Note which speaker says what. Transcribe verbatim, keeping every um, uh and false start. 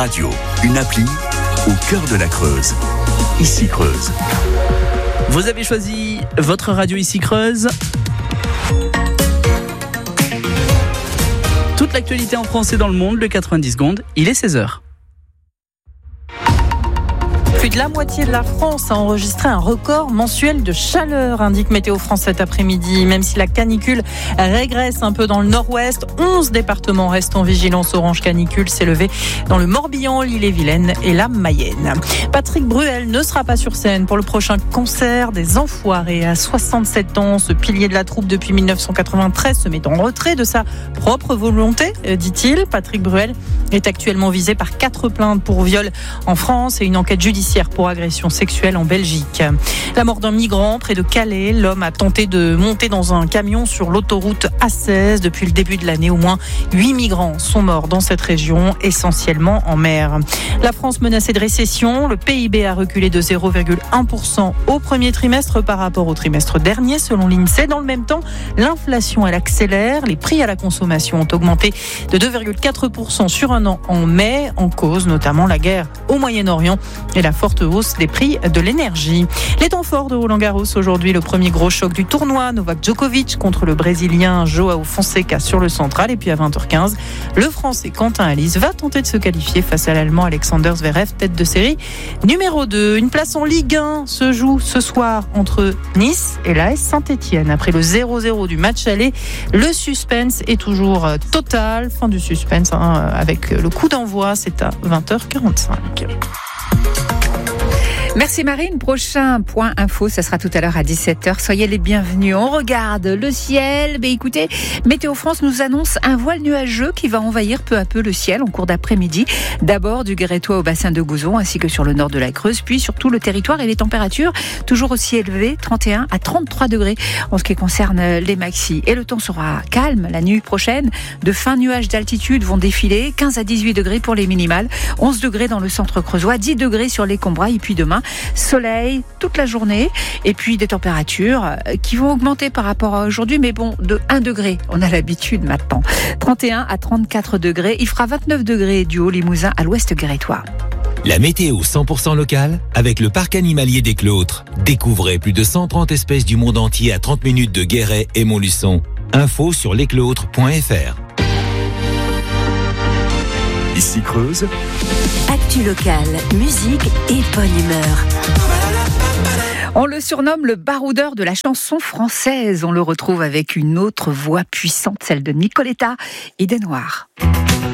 Speaker 1: radio, une appli au cœur de la Creuse. Ici Creuse.
Speaker 2: Vous avez choisi votre radio Ici Creuse. Toute l'actualité en français dans le monde, le quatre-vingt-dix secondes, il est seize heures.
Speaker 3: Plus de la moitié de la France a enregistré un record mensuel de chaleur, indique Météo France cet après-midi. Même si la canicule régresse un peu dans le nord-ouest, onze départements restent en vigilance orange canicule. C'est levé dans le Morbihan, l'Ille-et-Vilaine et la Mayenne. Patrick Bruel ne sera pas sur scène pour le prochain concert des Enfoirés. À soixante-sept ans, ce pilier de la troupe depuis dix-neuf cent quatre-vingt-treize se met en retrait de sa propre volonté, dit-il. Patrick Bruel est actuellement visé par quatre plaintes pour viol en France et une enquête judiciaire pour agression sexuelle en Belgique. La mort d'un migrant près de Calais. L'homme a tenté de monter dans un camion sur l'autoroute A seize. Depuis le début de l'année, au moins huit migrants sont morts dans cette région, essentiellement en mer. La France menacée de récession. Le P I B a reculé de zéro virgule un pour cent au premier trimestre par rapport au trimestre dernier, selon l'INSEE. Dans le même temps, l'inflation, elle accélère. Les prix à la consommation ont augmenté de deux virgule quatre pour cent sur un an en mai, en cause notamment la guerre au Moyen-Orient et la forte hausse des prix de l'énergie. Les temps forts de Roland-Garros aujourd'hui, le premier gros choc du tournoi, Novak Djokovic contre le Brésilien Joao Fonseca sur le central. Et puis à vingt heures quinze, le Français Quentin Halys va tenter de se qualifier face à l'Allemand Alexander Zverev, tête de série numéro deux. Une place en Ligue un se joue ce soir entre Nice et l'A S Saint-Etienne. Après le zéro zéro du match aller, le suspense est toujours total. Fin du suspense hein, avec le coup d'envoi, c'est à vingt heures quarante-cinq.
Speaker 4: Merci Marine. Prochain point info, ça sera tout à l'heure à dix-sept heures. Soyez les bienvenus. On regarde le ciel. Mais écoutez, Météo France nous annonce un voile nuageux qui va envahir peu à peu le ciel en cours d'après-midi. D'abord du Guérétois au bassin de Gouzon ainsi que sur le nord de la Creuse, puis sur tout le territoire et les températures toujours aussi élevées, trente et un à trente-trois degrés en ce qui concerne les maxis. Et le temps sera calme la nuit prochaine. De fins nuages d'altitude vont défiler, quinze à dix-huit degrés pour les minimales, onze degrés dans le centre creusois, dix degrés sur les Combrailles et puis demain soleil toute la journée et puis des températures qui vont augmenter par rapport à aujourd'hui, mais bon, de un degré, on a l'habitude maintenant. trente et un à trente-quatre degrés, il fera vingt-neuf degrés du Haut-Limousin à l'ouest guérétois.
Speaker 5: La météo cent pour cent locale avec le parc animalier des Clôtres. Découvrez plus de cent trente espèces du monde entier à trente minutes de Guéret et Montluçon. Info sur lesclôtres point f r.
Speaker 1: Ici Creuse.
Speaker 6: Actu locale, musique et bonne humeur.
Speaker 4: On le surnomme le baroudeur de la chanson française. On le retrouve avec une autre voix puissante, celle de Nicoletta et des Noirs.